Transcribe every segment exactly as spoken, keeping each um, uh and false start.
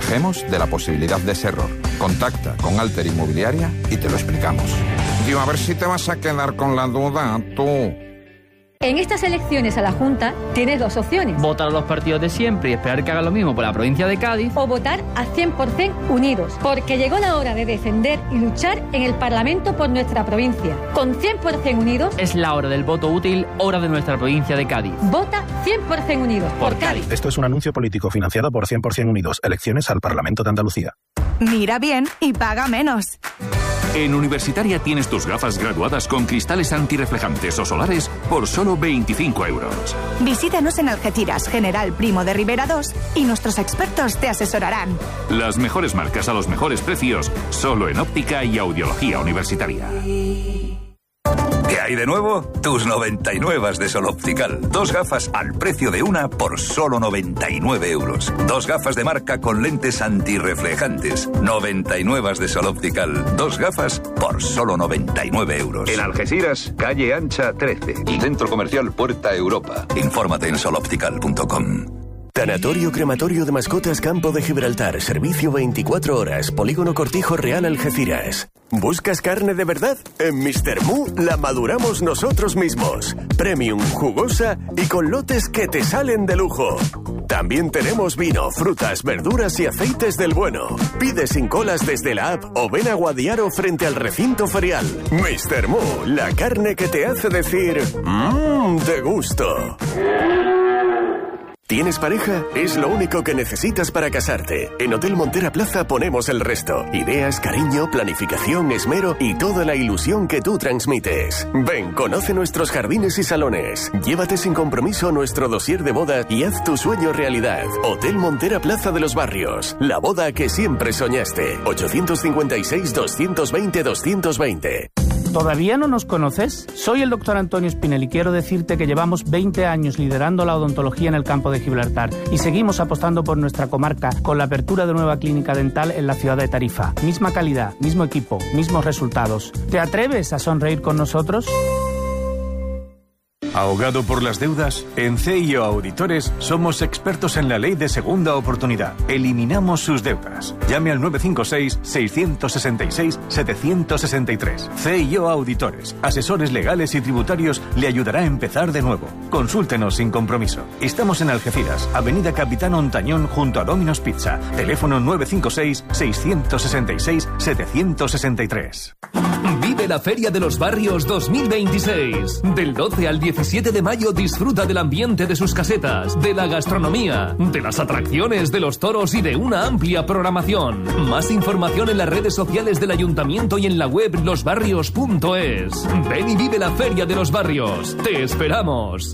protegemos de la posibilidad de ese error. Contacta con Alter Inmobiliaria y te lo explicamos. Digo, a ver si te vas a quedar con la duda, tú. En estas elecciones a la Junta tienes dos opciones. Votar a los partidos de siempre y esperar que hagan lo mismo por la provincia de Cádiz. O votar a cien por ciento unidos, porque llegó la hora de defender y luchar en el Parlamento por nuestra provincia. Con cien por ciento unidos... Es la hora del voto útil, hora de nuestra provincia de Cádiz. Vota cien por ciento unidos por, por Cádiz. Esto es un anuncio político financiado por cien por ciento unidos. Elecciones al Parlamento de Andalucía. Mira bien y paga menos. En Universitaria tienes tus gafas graduadas con cristales antirreflejantes o solares por solo veinticinco euros. Visítanos en Algeciras, General Primo de Rivera dos y nuestros expertos te asesorarán. Las mejores marcas a los mejores precios, solo en óptica y audiología universitaria. ¿Qué hay de nuevo? Tus noventa y nueve de Sol Optical. Dos gafas al precio de una por solo noventa y nueve euros. Dos gafas de marca con lentes antirreflejantes. noventa y nueve de Sol Optical. Dos gafas por solo noventa y nueve euros. En Algeciras, calle Ancha trece. Y Centro Comercial Puerta Europa. Infórmate en sol optical punto com. Tanatorio Crematorio de Mascotas Campo de Gibraltar. Servicio veinticuatro horas. Polígono Cortijo Real Algeciras. ¿Buscas carne de verdad? En mister Mu la maduramos nosotros mismos. Premium, jugosa y con lotes que te salen de lujo. También tenemos vino, frutas, verduras y aceites del bueno. Pide sin colas desde la app o ven a Guadiaro frente al recinto ferial. mister Mu, la carne que te hace decir mmm, de gusto. ¿Tienes pareja? Es lo único que necesitas para casarte. En Hotel Montera Plaza ponemos el resto. Ideas, cariño, planificación, esmero y toda la ilusión que tú transmites. Ven, conoce nuestros jardines y salones. Llévate sin compromiso nuestro dossier de boda y haz tu sueño realidad. Hotel Montera Plaza de los Barrios. La boda que siempre soñaste. ochocientos cincuenta y seis, doscientos veinte, doscientos veinte. ¿Todavía no nos conoces? Soy el doctor Antonio Espinel y quiero decirte que llevamos veinte años liderando la odontología en el campo de Gibraltar y seguimos apostando por nuestra comarca con la apertura de nueva clínica dental en la ciudad de Tarifa. Misma calidad, mismo equipo, mismos resultados. ¿Te atreves a sonreír con nosotros? ¿Ahogado por las deudas? En C I O Auditores somos expertos en la ley de segunda oportunidad. Eliminamos sus deudas. Llame al nueve cinco seis, seis seis seis, siete seis tres. C I O Auditores, asesores legales y tributarios, le ayudará a empezar de nuevo. Consúltenos sin compromiso. Estamos en Algeciras, Avenida Capitán Ontañón junto a Domino's Pizza. Teléfono nueve cinco seis, seis seis seis, siete seis tres. Vive la Feria de los Barrios dos mil veintiséis. Del doce al diecisiete de mayo disfruta del ambiente de sus casetas, de la gastronomía, de las atracciones, de los toros y de una amplia programación. Más información en las redes sociales del Ayuntamiento y en la web los barrios punto es. Ven y vive la Feria de los Barrios. ¡Te esperamos!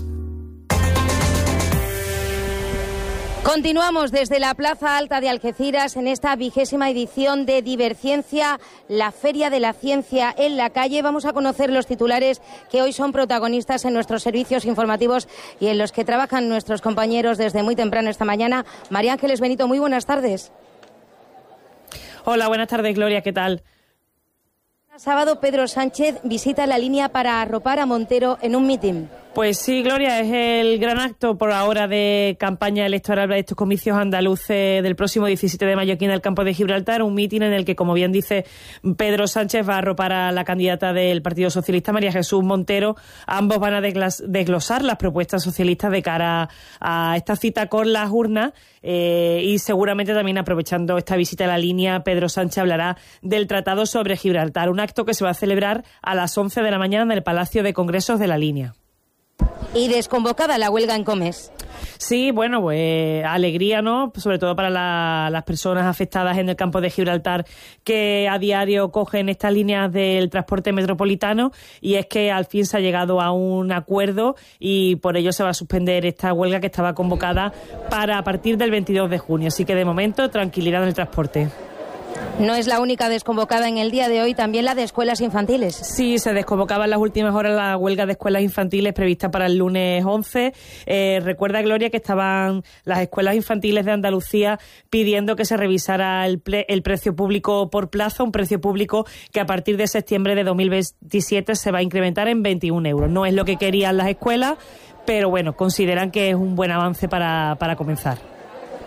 Continuamos desde la Plaza Alta de Algeciras en esta vigésima edición de Diverciencia, la Feria de la Ciencia en la Calle. Vamos a conocer los titulares que hoy son protagonistas en nuestros servicios informativos y en los que trabajan nuestros compañeros desde muy temprano esta mañana. María Ángeles Benito, muy buenas tardes. Hola, buenas tardes, Gloria, ¿qué tal? Sábado, Pedro Sánchez visita la línea para arropar a Montero en un mitin. Pues sí, Gloria, es el gran acto por ahora de campaña electoral de estos comicios andaluces del próximo diecisiete de mayo aquí en el campo de Gibraltar, un mitin en el que, como bien dice Pedro Sánchez, va a arropar a la candidata del Partido Socialista, María Jesús Montero. Ambos van a desglosar las propuestas socialistas de cara a esta cita con las urnas eh, y seguramente también, aprovechando esta visita a la línea, Pedro Sánchez hablará del Tratado sobre Gibraltar, un acto que se va a celebrar a las once de la mañana en el Palacio de Congresos de la línea. Y desconvocada la huelga en Comes. Sí, bueno, pues alegría, ¿no? Sobre todo para la, las personas afectadas en el campo de Gibraltar que a diario cogen estas líneas del transporte metropolitano, y es que al fin se ha llegado a un acuerdo y por ello se va a suspender esta huelga que estaba convocada para a partir del veintidós de junio. Así que de momento, tranquilidad en el transporte. No es la única desconvocada en el día de hoy, también la de escuelas infantiles. Sí, se desconvocaba en las últimas horas la huelga de escuelas infantiles prevista para el lunes once. Eh, recuerda, Gloria, que estaban las escuelas infantiles de Andalucía pidiendo que se revisara el, ple- el precio público por plaza, un precio público que a partir de septiembre de dos mil veintisiete se va a incrementar en veintiún euros. No es lo que querían las escuelas, pero bueno, consideran que es un buen avance para, para comenzar.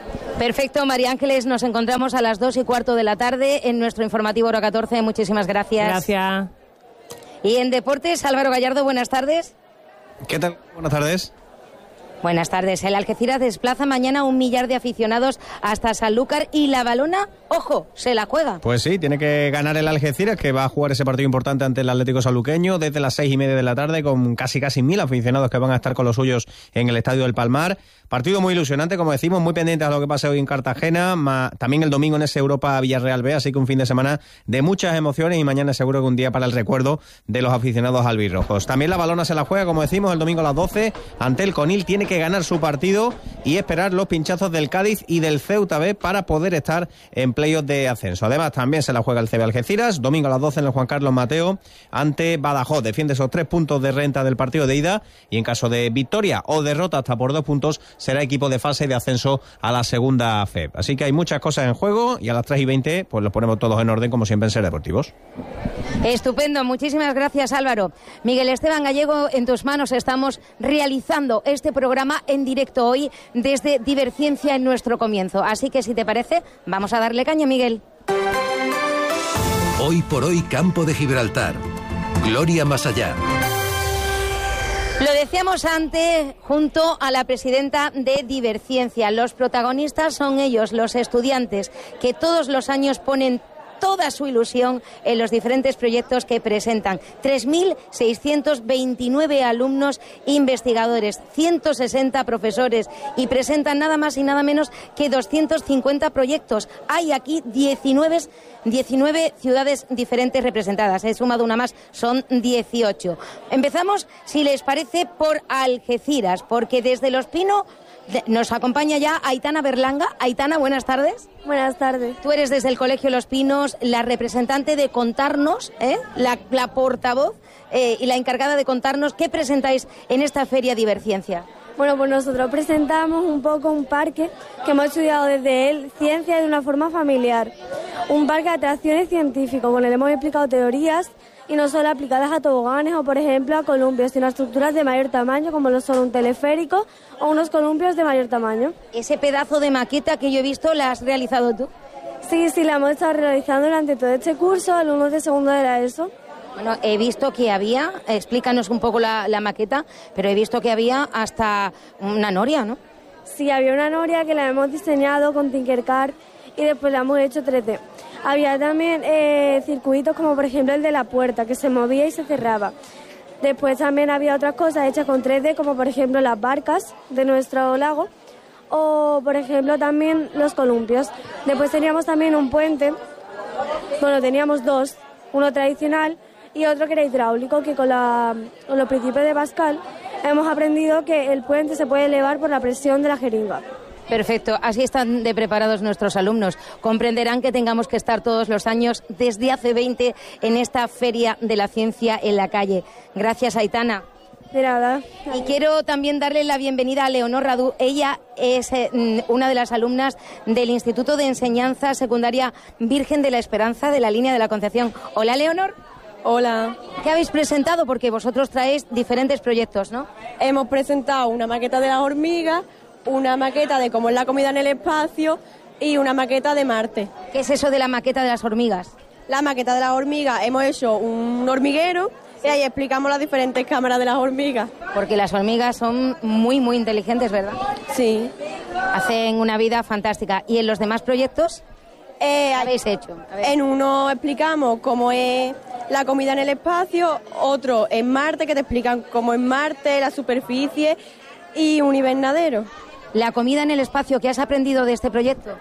Perfecto, María Ángeles, nos encontramos a las dos y cuarto de la tarde en nuestro informativo Hora catorce. Muchísimas gracias. Gracias. Y en deportes, Álvaro Gallardo, buenas tardes. ¿Qué tal? Buenas tardes. Buenas tardes. El Algeciras desplaza mañana un millar de aficionados hasta Sanlúcar y la Balona, ojo, se la juega. Pues sí, tiene que ganar el Algeciras, que va a jugar ese partido importante ante el Atlético Sanluqueño desde las seis y media de la tarde, con casi casi mil aficionados que van a estar con los suyos en el Estadio del Palmar. Partido muy ilusionante, como decimos, muy pendientes a lo que pase hoy en Cartagena, ma, también el domingo en ese Europa Villarreal B, así que un fin de semana de muchas emociones y mañana seguro que un día para el recuerdo de los aficionados albirrojos. También la Balona se la juega, como decimos, el domingo a las doce ante el Conil. Tiene que ganar su partido y esperar los pinchazos del Cádiz y del Ceuta B para poder estar en playoff de ascenso. Además, también se la juega el C B Algeciras, domingo a las doce en el Juan Carlos Mateo ante Badajoz. Defiende esos tres puntos de renta del partido de ida y en caso de victoria o derrota hasta por dos puntos será equipo de fase de ascenso a la segunda F E P. Así que hay muchas cosas en juego y a las tres y veinte pues los ponemos todos en orden como siempre en Ser Deportivos. Estupendo, muchísimas gracias, Álvaro. Miguel Esteban Gallego, en tus manos estamos realizando este programa en directo hoy desde Diverciencia en nuestro comienzo. Así que si te parece, vamos a darle caña, Miguel. Hoy por hoy, Campo de Gibraltar. Gloria más allá. Lo decíamos antes, junto a la presidenta de Diverciencia. Los protagonistas son ellos, los estudiantes, que todos los años ponen toda su ilusión en los diferentes proyectos que presentan. tres mil seiscientos veintinueve alumnos investigadores, ciento sesenta profesores y presentan nada más y nada menos que doscientos cincuenta proyectos. Hay aquí diecinueve, diecinueve ciudades diferentes representadas. He sumado una más, son dieciocho. Empezamos, si les parece, por Algeciras, porque desde Los Pinos nos acompaña ya Aitana Berlanga. Aitana, buenas tardes. Buenas tardes. Tú eres desde el Colegio Los Pinos la representante de contarnos, ¿eh? la, la portavoz eh, y la encargada de contarnos qué presentáis en esta Feria Diverciencia. Bueno, pues nosotros presentamos un poco un parque que hemos estudiado desde él ciencia de una forma familiar. Un parque de atracciones científicos, bueno, le hemos explicado teorías y no solo aplicadas a toboganes o, por ejemplo, a columpios, sino a estructuras de mayor tamaño, como lo son un teleférico o unos columpios de mayor tamaño. Ese pedazo de maqueta que yo he visto, ¿la has realizado tú? Sí, sí, la hemos estado realizando durante todo este curso, alumnos de segundo de la ESO. Bueno, he visto que había, explícanos un poco la, la maqueta, pero he visto que había hasta una noria, ¿no? Sí, había una noria que la hemos diseñado con Tinkercad y después la hemos hecho tres D. Había también eh, circuitos como por ejemplo el de la puerta, que se movía y se cerraba. Después también había otras cosas hechas con tres D, como por ejemplo las barcas de nuestro lago o por ejemplo también los columpios. Después teníamos también un puente, bueno, teníamos dos, uno tradicional y otro que era hidráulico, que con, la, con los principios de Pascal hemos aprendido que el puente se puede elevar por la presión de la jeringa. Perfecto, así están de preparados nuestros alumnos. Comprenderán que tengamos que estar todos los años, desde hace veinte, en esta Feria de la Ciencia en la calle. Gracias, Aitana. De nada. Y quiero también darle la bienvenida a Leonor Radu. Ella es eh, una de las alumnas del Instituto de Enseñanza Secundaria Virgen de la Esperanza de la Línea de la Concepción. Hola, Leonor. Hola. ¿Qué habéis presentado? Porque vosotros traéis diferentes proyectos, ¿no? Hemos presentado una maqueta de las hormigas, una maqueta de cómo es la comida en el espacio y una maqueta de Marte. ¿Qué es eso de la maqueta de las hormigas? La maqueta de las hormigas, hemos hecho un hormiguero y ahí explicamos las diferentes cámaras de las hormigas. Porque las hormigas son muy, muy inteligentes, ¿verdad? Sí. Hacen una vida fantástica. ¿Y en los demás proyectos? Eh, ¿Qué habéis hecho? En uno explicamos cómo es la comida en el espacio, otro en Marte, que te explican cómo es Marte, la superficie y un invernadero. La comida en el espacio, ¿qué has aprendido de este proyecto?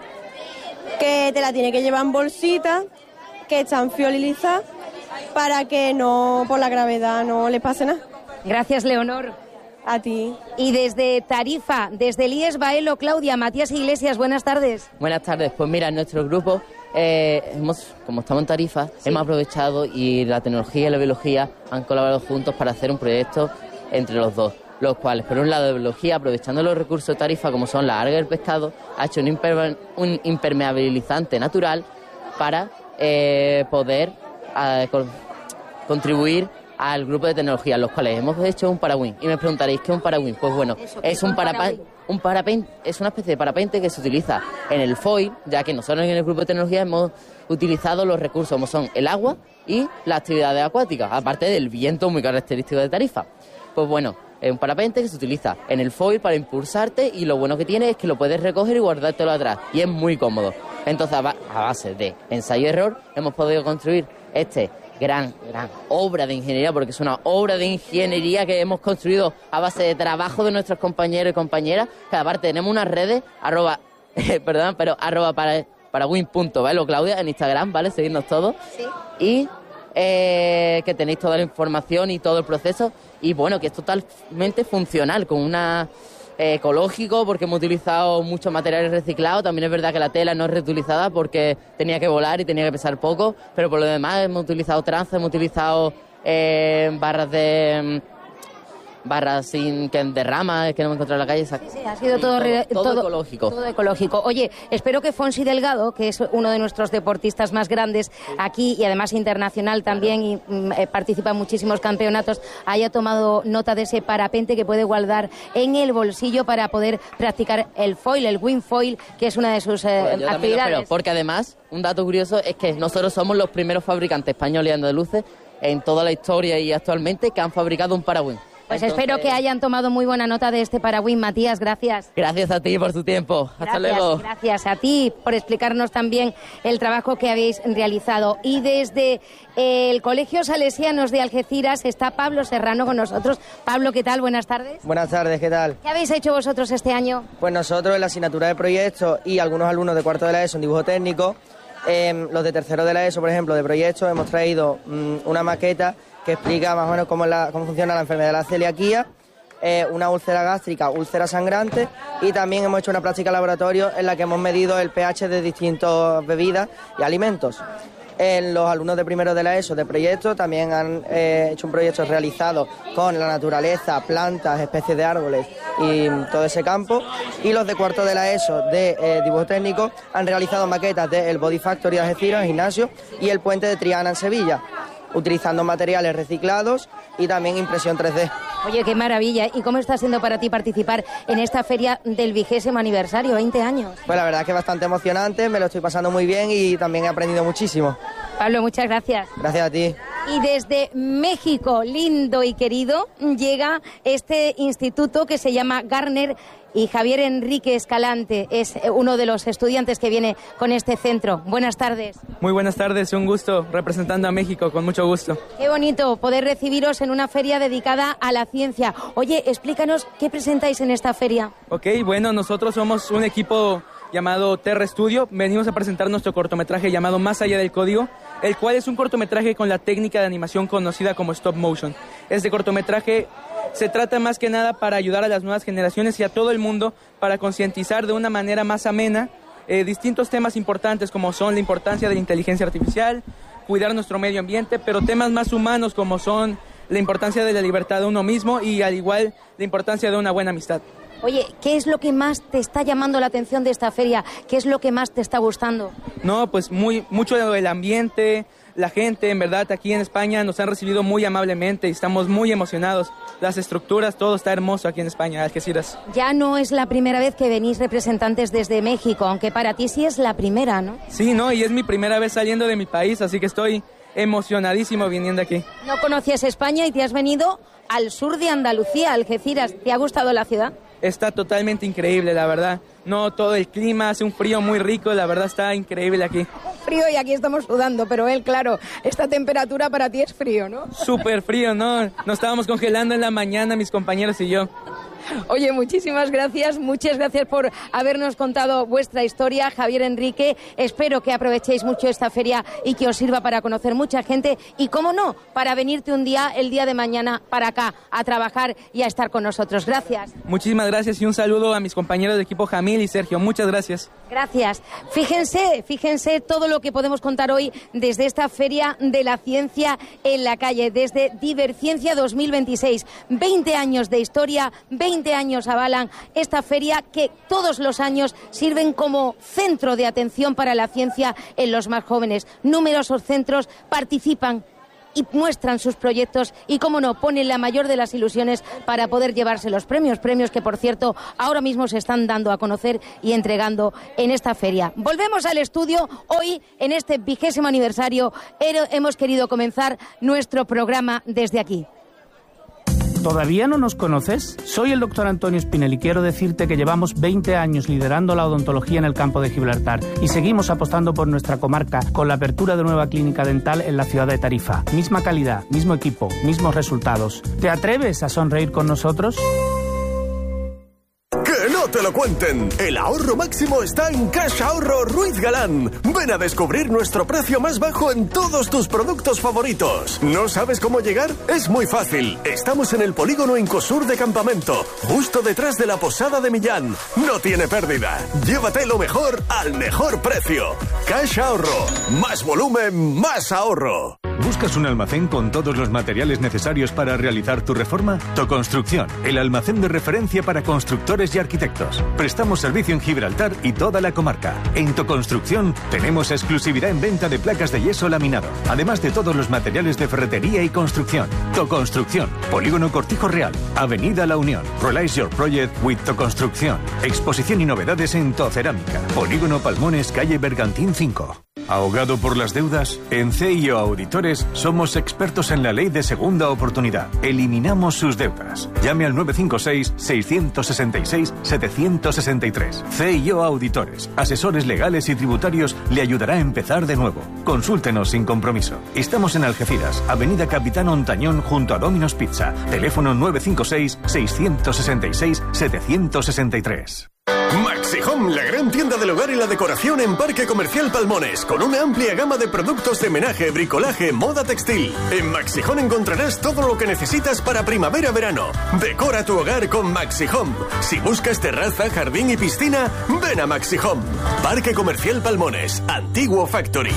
Que te la tiene que llevar en bolsitas, que están fiolilizadas, para que no, por la gravedad, no le pase nada. Gracias, Leonor. A ti. Y desde Tarifa, desde el I E S Baelo, Claudia, Matías Iglesias, buenas tardes. Buenas tardes. Pues mira, en nuestro grupo, eh, hemos, como estamos en Tarifa, sí. hemos aprovechado y la tecnología y la biología han colaborado juntos para hacer un proyecto entre los dos. Los cuales, por un lado, de biología, aprovechando los recursos de Tarifa, como son las algas y el pescado, ha hecho un, imper un impermeabilizante natural para eh, poder eh, con contribuir al grupo de tecnología, los cuales hemos hecho un paragüín. Y me preguntaréis, ¿qué es un paragüín? Pues bueno, es un parapente, un parapente, es una especie de parapente que se utiliza en el foil, ya que nosotros en el grupo de tecnología hemos utilizado los recursos como son el agua y las actividades acuáticas, aparte del viento muy característico de Tarifa. Pues bueno, es un parapente que se utiliza en el foil para impulsarte y lo bueno que tiene es que lo puedes recoger y guardártelo atrás y es muy cómodo. Entonces, a base de ensayo y error, hemos podido construir este gran, gran obra de ingeniería, porque es una obra de ingeniería que hemos construido a base de trabajo de nuestros compañeros y compañeras, que aparte tenemos unas redes, arroba, eh, perdón, pero arroba para, para win punto, ¿vale? O Claudia en Instagram, ¿vale? Seguidnos todos. Sí. Y eh, que tenéis toda la información y todo el proceso, y bueno, que es totalmente funcional, con una... ecológico, porque hemos utilizado muchos materiales reciclados. También es verdad que la tela no es reutilizada porque tenía que volar y tenía que pesar poco, pero por lo demás hemos utilizado tranzas, hemos utilizado eh, barras de barras sin que derrama, que no me encontré en la calle. Sí, sí, ha sido todo, todo, todo, todo ecológico. Todo ecológico. Oye, espero que Fonsi Delgado, que es uno de nuestros deportistas más grandes aquí y además internacional también, y mm, eh, participa en muchísimos campeonatos, haya tomado nota de ese parapente que puede guardar en el bolsillo para poder practicar el foil, el wing foil, que es una de sus eh, bueno, actividades. Espero, porque además, un dato curioso es que nosotros somos los primeros fabricantes españoles y andaluces en toda la historia y actualmente que han fabricado un paragüín. Pues Entonces, espero que hayan tomado muy buena nota de este paragüín, Matías, gracias. Gracias a ti por tu tiempo. Hasta gracias, luego. Gracias a ti por explicarnos también el trabajo que habéis realizado. Y desde el Colegio Salesianos de Algeciras está Pablo Serrano con nosotros. Pablo, ¿qué tal? Buenas tardes. Buenas tardes, ¿qué tal? ¿Qué habéis hecho vosotros este año? Pues nosotros en la asignatura de proyectos y algunos alumnos de cuarto de la ESO en dibujo técnico, eh, los de tercero de la ESO, por ejemplo, de proyectos, hemos traído mmm, una maqueta que explica más o menos cómo, la, cómo funciona la enfermedad de la celiaquía, eh, una úlcera gástrica, úlcera sangrante, y también hemos hecho una práctica laboratorio en la que hemos medido el pH de distintas bebidas y alimentos. En los alumnos de primero de la ESO de proyecto también han eh, hecho un proyecto realizado con la naturaleza, plantas, especies de árboles y todo ese campo. Y los de cuarto de la ESO de eh, dibujo técnico han realizado maquetas del Body Factory de Algeciras, en gimnasio, y el puente de Triana en Sevilla, utilizando materiales reciclados y también impresión tres D. Oye, qué maravilla. ¿Y cómo está siendo para ti participar en esta feria del vigésimo aniversario, veinte años? Pues la verdad es que es bastante emocionante, me lo estoy pasando muy bien y también he aprendido muchísimo. Pablo, muchas gracias. Gracias a ti. Y desde México, lindo y querido, llega este instituto que se llama Garner, y Javier Enrique Escalante es uno de los estudiantes que viene con este centro. Buenas tardes. Muy buenas tardes, un gusto representando a México, con mucho gusto. Qué bonito poder recibiros en una feria dedicada a la ciencia. Oye, explícanos qué presentáis en esta feria. Ok, bueno, nosotros somos un equipo llamado Terra Studio. Venimos a presentar nuestro cortometraje llamado Más allá del código, el cual es un cortometraje con la técnica de animación conocida como stop motion. Este cortometraje se trata más que nada para ayudar a las nuevas generaciones y a todo el mundo para concientizar de una manera más amena eh, distintos temas importantes como son la importancia de la inteligencia artificial, cuidar nuestro medio ambiente, pero temas más humanos como son la importancia de la libertad de uno mismo y al igual la importancia de una buena amistad. Oye, ¿qué es lo que más te está llamando la atención de esta feria? ¿Qué es lo que más te está gustando? No, pues muy mucho el ambiente, la gente, en verdad, aquí en España nos han recibido muy amablemente y estamos muy emocionados. Las estructuras, todo está hermoso aquí en España, Algeciras. Ya no es la primera vez que venís representantes desde México, aunque para ti sí es la primera, ¿no? Sí, no, y es mi primera vez saliendo de mi país, así que estoy emocionadísimo viniendo aquí. No conocías España y te has venido al sur de Andalucía, Algeciras. ¿Te ha gustado la ciudad? Está totalmente increíble, la verdad. No, todo el clima, hace un frío muy rico, la verdad está increíble aquí. Frío y aquí estamos sudando, pero él, claro, esta temperatura para ti es frío, ¿no? Súper frío, ¿no? Nos estábamos congelando en la mañana mis compañeros y yo. Oye, muchísimas gracias, muchas gracias por habernos contado vuestra historia, Javier Enrique. Espero que aprovechéis mucho esta feria y que os sirva para conocer mucha gente y, cómo no, para venirte un día, el día de mañana, para acá, a trabajar y a estar con nosotros. Gracias. Muchísimas gracias y un saludo a mis compañeros de equipo Jamil y Sergio. Muchas gracias. Gracias. Fíjense, fíjense todo lo que podemos contar hoy desde esta Feria de la Ciencia en la Calle, desde Diverciencia dos mil veintiséis. veinte años de historia, veinte años avalan esta feria que todos los años sirven como centro de atención para la ciencia en los más jóvenes. Numerosos centros participan y muestran sus proyectos y, cómo no, ponen la mayor de las ilusiones para poder llevarse los premios, premios que, por cierto, ahora mismo se están dando a conocer y entregando en esta feria. Volvemos al estudio. Hoy, en este vigésimo aniversario, hemos querido comenzar nuestro programa desde aquí. ¿Todavía no nos conoces? Soy el doctor Antonio Spinelli y quiero decirte que llevamos veinte años liderando la odontología en el campo de Gibraltar y seguimos apostando por nuestra comarca con la apertura de nueva clínica dental en la ciudad de Tarifa. Misma calidad, mismo equipo, mismos resultados. ¿Te atreves a sonreír con nosotros? ¡Que no te lo cuenten! El ahorro máximo está en Cash Ahorro Ruiz Galán. Ven a descubrir nuestro precio más bajo en todos tus productos favoritos. ¿No sabes cómo llegar? Es muy fácil. Estamos en el polígono Incosur de Campamento, justo detrás de la Posada de Millán. No tiene pérdida. Llévate lo mejor al mejor precio. Cash Ahorro. Más volumen, más ahorro. ¿Buscas un almacén con todos los materiales necesarios para realizar tu reforma? Toconstrucción, el almacén de referencia para constructores y arquitectos. Prestamos servicio en Gibraltar y toda la comarca. En Toconstrucción tenemos exclusividad en venta de placas de yeso laminado, además de todos los materiales de ferretería y construcción. Toconstrucción, Polígono Cortijo Real, Avenida La Unión. Realize your project with Toconstrucción. Exposición y novedades en Tocerámica. Polígono Palmones, calle Bergantín cinco. ¿Ahogado por las deudas? En C I O Auditores somos expertos en la ley de segunda oportunidad. Eliminamos sus deudas. Llame al nueve cinco seis, seis seis seis, siete seis tres. C I O Auditores, asesores legales y tributarios, le ayudará a empezar de nuevo. Consúltenos sin compromiso. Estamos en Algeciras, Avenida Capitán Ontañón, junto a Domino's Pizza. Teléfono nueve cinco seis, seis seis seis, siete seis tres. Maxi Home, la gran tienda del hogar y la decoración en Parque Comercial Palmones, con una amplia gama de productos de menaje, bricolaje, moda textil. En Maxi Home encontrarás todo lo que necesitas para primavera-verano. Decora tu hogar con Maxi Home. Si buscas terraza, jardín y piscina, ven a Maxi Home. Parque Comercial Palmones, Antiguo Factory.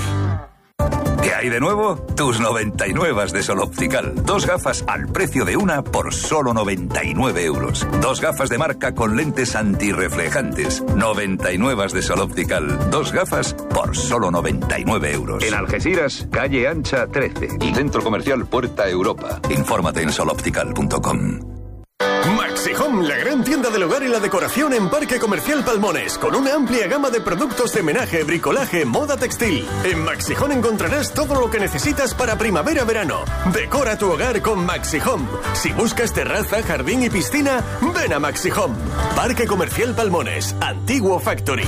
¿Qué hay de nuevo? Tus noventa y nueve de Sol Optical. Dos gafas al precio de una por solo noventa y nueve euros. Dos gafas de marca con lentes antirreflejantes. noventa y nueve de Sol Optical. Dos gafas por solo noventa y nueve euros. En Algeciras, calle Ancha trece y Centro Comercial Puerta Europa. Infórmate en soloptical punto com. Maxi Home, la gran tienda del hogar y la decoración en Parque Comercial Palmones, con una amplia gama de productos de menaje, bricolaje, moda textil. En Maxi Home encontrarás todo lo que necesitas para primavera-verano. Decora tu hogar con Maxi Home. Si buscas terraza, jardín y piscina, ven a Maxi Home. Parque Comercial Palmones, Antiguo Factory.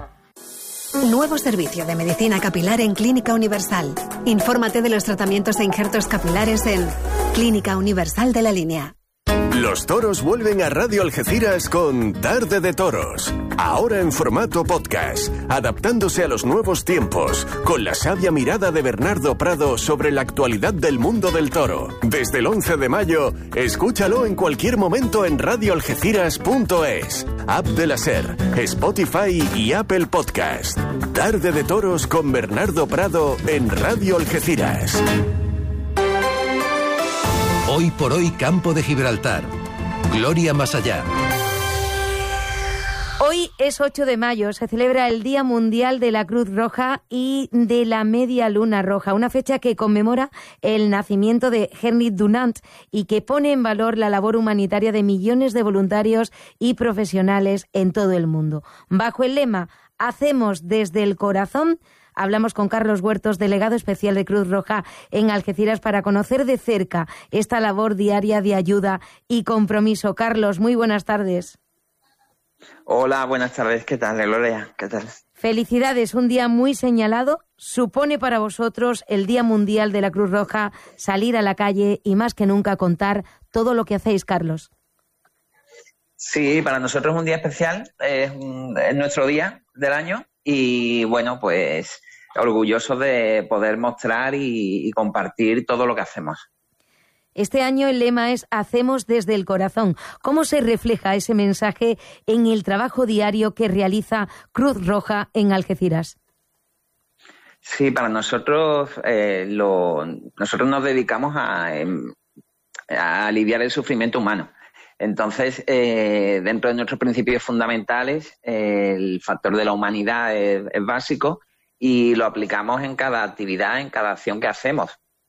Nuevo servicio de medicina capilar en Clínica Universal. Infórmate de los tratamientos e injertos capilares en Clínica Universal de la Línea. Los toros vuelven a Radio Algeciras con Tarde de Toros. Ahora en formato podcast, adaptándose a los nuevos tiempos, con la sabia mirada de Bernardo Prado sobre la actualidad del mundo del toro. Desde el once de mayo, escúchalo en cualquier momento en radio algeciras punto es, app de la SER, Spotify y Apple Podcast. Tarde de Toros con Bernardo Prado en Radio Algeciras. Hoy por hoy, Campo de Gibraltar. Gloria más allá. Hoy es ocho de mayo, se celebra el Día Mundial de la Cruz Roja y de la Media Luna Roja, una fecha que conmemora el nacimiento de Henry Dunant y que pone en valor la labor humanitaria de millones de voluntarios y profesionales en todo el mundo. Bajo el lema "Hacemos desde el corazón", hablamos con Carlos Huertos, delegado especial de Cruz Roja en Algeciras, para conocer de cerca esta labor diaria de ayuda y compromiso. Carlos, muy buenas tardes. Hola, buenas tardes. ¿Qué tal, Gloria? ¿Qué tal? Felicidades, un día muy señalado. Supone para vosotros el Día Mundial de la Cruz Roja salir a la calle y más que nunca contar todo lo que hacéis, Carlos. Sí, para nosotros es un día especial, es, es nuestro día del año. Y bueno, pues orgullosos de poder mostrar y, y compartir todo lo que hacemos. Este año el lema es "Hacemos desde el corazón". ¿Cómo se refleja ese mensaje en el trabajo diario que realiza Cruz Roja en Algeciras? Sí, para nosotros, eh, lo, nosotros nos dedicamos a, a aliviar el sufrimiento humano. Entonces, eh, dentro de nuestros principios fundamentales, eh, el factor de la humanidad es, es básico y lo aplicamos en cada actividad, en cada acción que hacemos.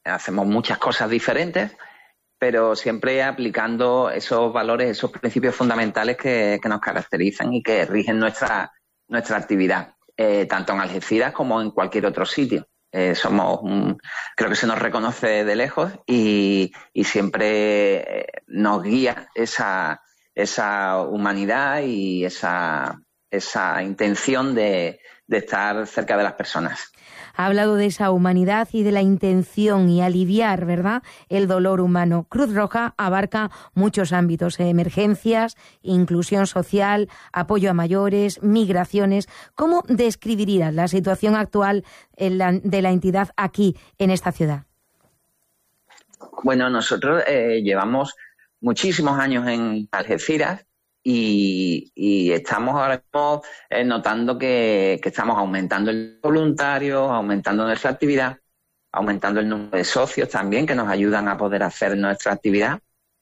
hacemos muchas cosas diferentes, pero siempre aplicando esos valores, esos principios fundamentales que, que nos caracterizan y que rigen nuestra, nuestra actividad, eh, tanto en Algeciras como en cualquier otro sitio. Eh, somos, un, creo que se nos reconoce de lejos y, y siempre nos guía esa, esa humanidad y esa, esa intención de, de estar cerca de las personas. Ha hablado de esa humanidad y de la intención y aliviar, ¿verdad?, el dolor humano. Cruz Roja abarca muchos ámbitos, eh, emergencias, inclusión social, apoyo a mayores, migraciones. ¿Cómo describirías la situación actual en la, de la entidad aquí, en esta ciudad? Bueno, nosotros eh, llevamos muchísimos años en Algeciras. Y, y estamos ahora mismo eh, notando que, que estamos aumentando el voluntario, aumentando nuestra actividad, aumentando el número de socios también que nos ayudan a poder hacer nuestra actividad.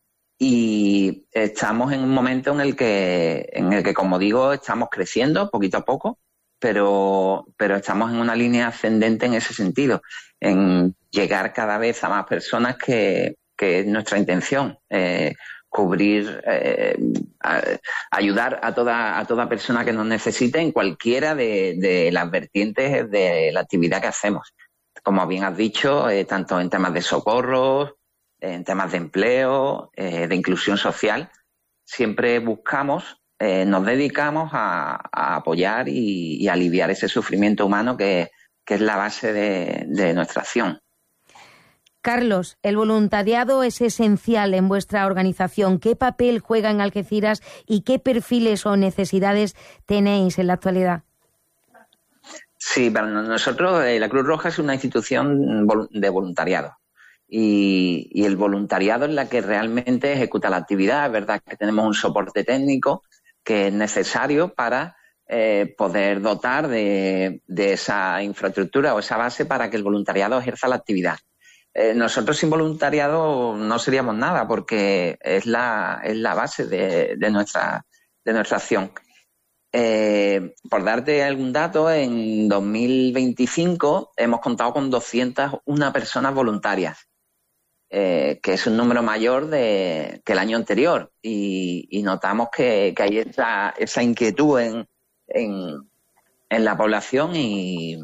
Y estamos en un momento en el que, en el que, como digo, estamos creciendo poquito a poco, pero, pero estamos en una línea ascendente en ese sentido, en llegar cada vez a más personas, que, que es nuestra intención. Eh, cubrir, eh, a, ayudar a toda a toda persona que nos necesite en cualquiera de, de las vertientes de la actividad que hacemos. Como bien has dicho, eh, tanto en temas de socorro, en temas de empleo, eh, de inclusión social, siempre buscamos, eh, nos dedicamos a, a apoyar y, y aliviar ese sufrimiento humano que, que es la base de, de nuestra acción. Carlos, el voluntariado es esencial en vuestra organización. ¿Qué papel juega en Algeciras y qué perfiles o necesidades tenéis en la actualidad? Sí, para nosotros eh, la Cruz Roja es una institución de voluntariado y, y el voluntariado es la que realmente ejecuta la actividad. Es verdad que tenemos un soporte técnico que es necesario para eh, poder dotar de, de esa infraestructura o esa base para que el voluntariado ejerza la actividad. Eh, nosotros sin voluntariado no seríamos nada, porque es la, es la base de, de, nuestra, de nuestra acción. Eh, por darte algún dato, en dos mil veinticinco hemos contado con doscientas una personas voluntarias, eh, que es un número mayor de, que el año anterior. Y, y notamos que, que hay esa, esa inquietud en, en, en la población y...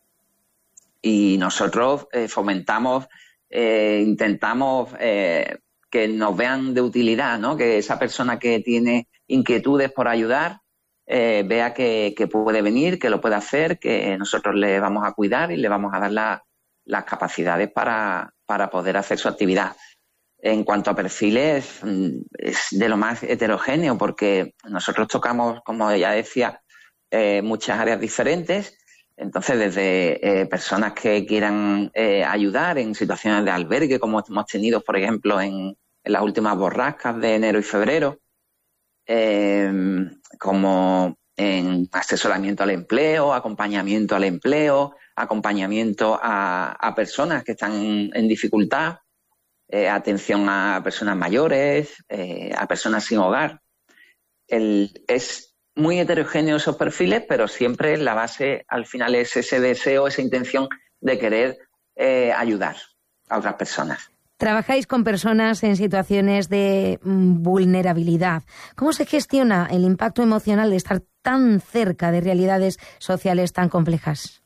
Y nosotros eh, fomentamos, eh, intentamos eh, que nos vean de utilidad, ¿no? Que esa persona que tiene inquietudes por ayudar eh, vea que, que puede venir, que lo puede hacer, que nosotros le vamos a cuidar y le vamos a dar la, las capacidades para, para poder hacer su actividad. En cuanto a perfiles, es de lo más heterogéneo, porque nosotros tocamos, como ya decía, eh, muchas áreas diferentes. Entonces, desde eh, personas que quieran eh, ayudar en situaciones de albergue, como hemos tenido, por ejemplo, en, en las últimas borrascas de enero y febrero, eh, como en asesoramiento al empleo, acompañamiento al empleo, acompañamiento a, a personas que están en, en dificultad, eh, atención a personas mayores, eh, a personas sin hogar. El, es muy heterogéneo esos perfiles, pero siempre la base al final es ese deseo, esa intención de querer eh, ayudar a otras personas. Trabajáis con personas en situaciones de mm, vulnerabilidad. ¿Cómo se gestiona el impacto emocional de estar tan cerca de realidades sociales tan complejas?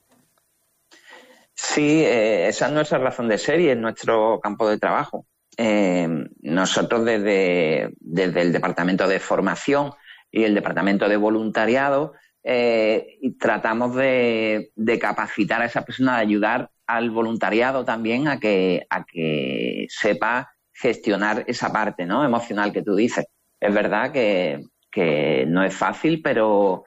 Sí, eh, esa es nuestra razón de ser y es nuestro campo de trabajo. Eh, nosotros desde, desde el Departamento de Formación y el Departamento de Voluntariado eh, tratamos de, de capacitar a esa persona, de ayudar al voluntariado también a que, a que sepa gestionar esa parte, ¿no?, emocional que tú dices. Es verdad que, que no es fácil, pero,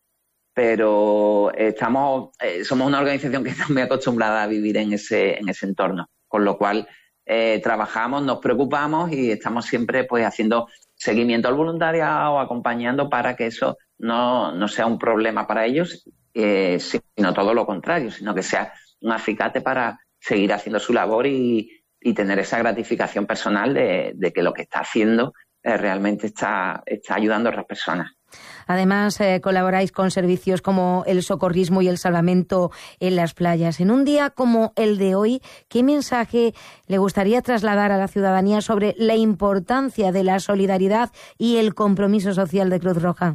pero estamos, eh, somos una organización que está muy acostumbrada a vivir en ese, en ese entorno, con lo cual eh, trabajamos, nos preocupamos y estamos siempre pues haciendo seguimiento al voluntariado, acompañando para que eso no, no sea un problema para ellos, eh, sino todo lo contrario, sino que sea un acicate para seguir haciendo su labor y, y tener esa gratificación personal de, de que lo que está haciendo eh, realmente está, está ayudando a otras personas. Además, eh, colaboráis con servicios como el socorrismo y el salvamento en las playas. En un día como el de hoy, ¿qué mensaje le gustaría trasladar a la ciudadanía sobre la importancia de la solidaridad y el compromiso social de Cruz Roja?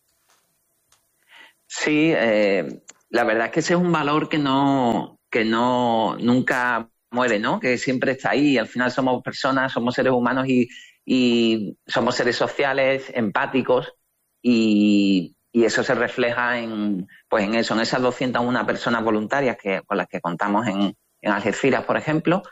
Sí, eh, la verdad es que ese es un valor que no, que no nunca muere, ¿no? Que siempre está ahí. Al final somos personas, somos seres humanos y, y somos seres sociales, empáticos. Y, y eso se refleja en, pues en eso, en esas doscientas una personas voluntarias que, con las que contamos en, en Algeciras, por ejemplo,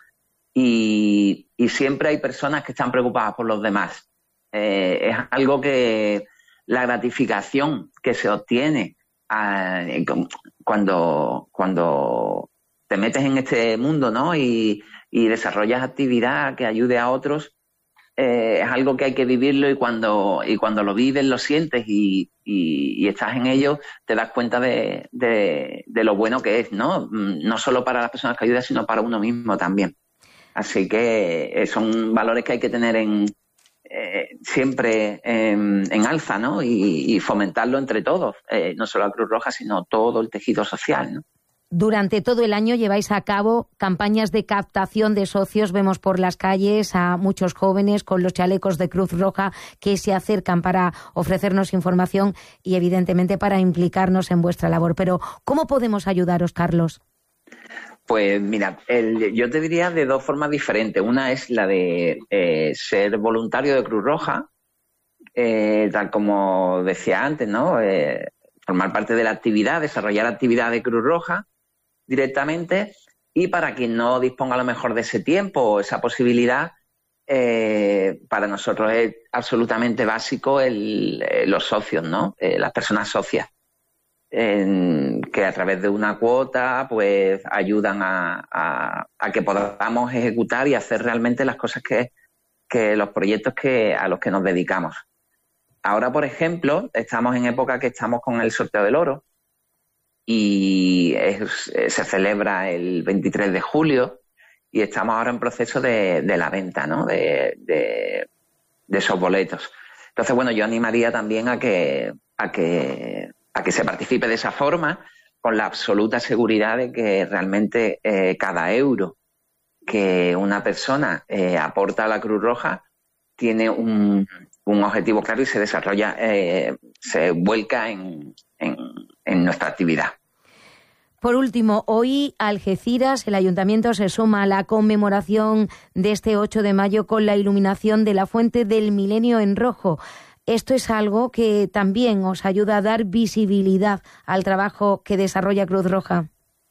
y, y siempre hay personas que están preocupadas por los demás. Eh, es algo que la gratificación que se obtiene a, cuando, cuando te metes en este mundo, ¿no? y, y desarrollas actividad que ayude a otros, Eh, es algo que hay que vivirlo y cuando y cuando lo vives, lo sientes y, y, y estás en ello, te das cuenta de, de, de lo bueno que es, ¿no? No solo para las personas que ayudas, sino para uno mismo también. Así que eh, son valores que hay que tener en eh, siempre en, en alza, ¿no? Y, y fomentarlo entre todos, eh, no solo a Cruz Roja, sino todo el tejido social, ¿no? Durante todo el año lleváis a cabo campañas de captación de socios. Vemos por las calles a muchos jóvenes con los chalecos de Cruz Roja que se acercan para ofrecernos información y, evidentemente, para implicarnos en vuestra labor. Pero, ¿cómo podemos ayudaros, Carlos? Pues mira, el, yo te diría de dos formas diferentes. Una es la de eh, ser voluntario de Cruz Roja, eh, tal como decía antes, ¿no? Eh, formar parte de la actividad, desarrollar actividad de Cruz Roja directamente, y para quien no disponga a lo mejor de ese tiempo o esa posibilidad, eh, para nosotros es absolutamente básico el, eh, los socios, ¿no? Eh, las personas socias, eh, que a través de una cuota pues ayudan a, a, a que podamos ejecutar y hacer realmente las cosas que, que los proyectos que a los que nos dedicamos. Ahora, por ejemplo, estamos en época que estamos con el sorteo del oro, y es, se celebra el veintitrés de julio y estamos ahora en proceso de, de la venta, ¿no? de, de, de esos boletos. Entonces, bueno, yo animaría también a que, a que, a que se participe de esa forma, con la absoluta seguridad de que realmente eh, cada euro que una persona eh, aporta a la Cruz Roja tiene un, un objetivo claro y se desarrolla, eh, se vuelca en, en, en nuestra actividad. Por último, hoy Algeciras, el Ayuntamiento se suma a la conmemoración de este ocho de mayo con la iluminación de la Fuente del Milenio en rojo. Esto es algo que también os ayuda a dar visibilidad al trabajo que desarrolla Cruz Roja.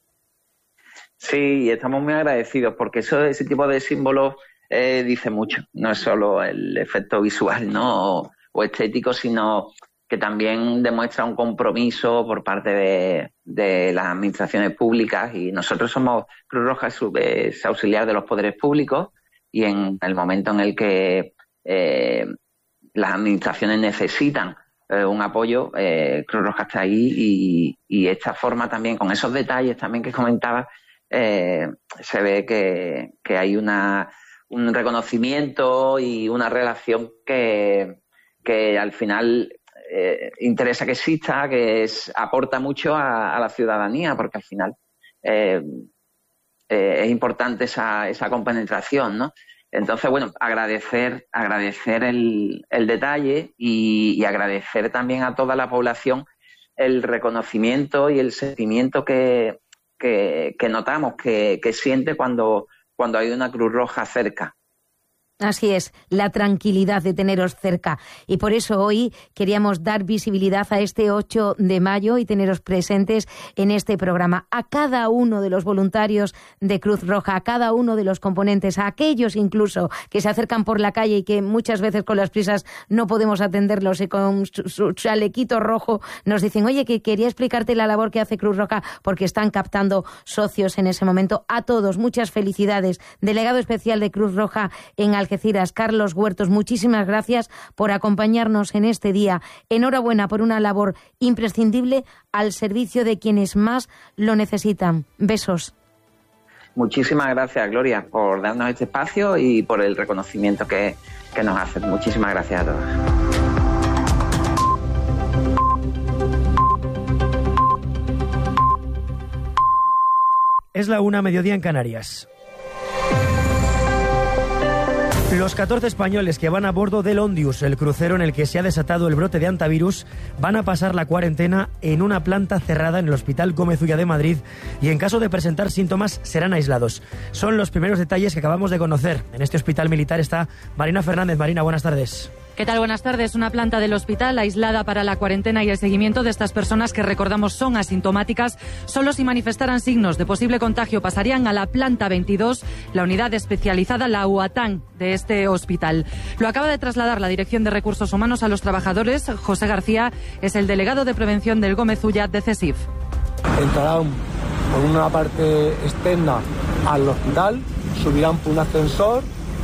Sí, estamos muy agradecidos porque eso, ese tipo de símbolos eh, dice mucho. No es solo el efecto visual, ¿no? o, o estético, sino que también demuestra un compromiso por parte de, de las administraciones públicas, y nosotros somos, Cruz Roja es auxiliar de los poderes públicos, y en el momento en el que eh, las administraciones necesitan eh, un apoyo, eh, Cruz Roja está ahí, y, y esta forma también, con esos detalles también que comentaba, eh, se ve que, que hay una, un reconocimiento y una relación que, que al final Eh, interesa que exista, que es, aporta mucho a, a la ciudadanía, porque al final eh, eh, es importante esa, esa compenetración, ¿no? Entonces, bueno, agradecer, agradecer el, el detalle y, y agradecer también a toda la población el reconocimiento y el sentimiento que, que, que notamos, que, que siente cuando, cuando hay una Cruz Roja cerca. Así es, la tranquilidad de teneros cerca. Y por eso hoy queríamos dar visibilidad a este ocho de mayo y teneros presentes en este programa. A cada uno de los voluntarios de Cruz Roja, a cada uno de los componentes, a aquellos incluso que se acercan por la calle y que muchas veces con las prisas no podemos atenderlos y con su, su chalequito rojo nos dicen, oye, que quería explicarte la labor que hace Cruz Roja porque están captando socios en ese momento. A todos, muchas felicidades. Delegado especial de Cruz Roja en Algeciras, Algeciras, Carlos Huertos, muchísimas gracias por acompañarnos en este día. Enhorabuena por una labor imprescindible al servicio de quienes más lo necesitan. Besos. Muchísimas gracias, Gloria, por darnos este espacio y por el reconocimiento que, que nos hacen. Muchísimas gracias a todos. Es la una, mediodía en Canarias. Los catorce españoles que van a bordo del Ondius, el crucero en el que se ha desatado el brote de hantavirus, van a pasar la cuarentena en una planta cerrada en el Hospital Gómez Ulla de Madrid y en caso de presentar síntomas serán aislados. Son los primeros detalles que acabamos de conocer. En este hospital militar está Marina Fernández. Marina, buenas tardes. ¿Qué tal? Buenas tardes. Una planta del hospital aislada para la cuarentena y el seguimiento de estas personas que, recordamos, son asintomáticas. Solo si manifestaran signos de posible contagio pasarían a la planta veintidós, la unidad especializada, la U A T A N de este hospital. Lo acaba de trasladar la Dirección de Recursos Humanos a los trabajadores. José García es el delegado de prevención del Gómez Ulla de CESIF. Entrarán por una parte externa al hospital, subirán por un ascensor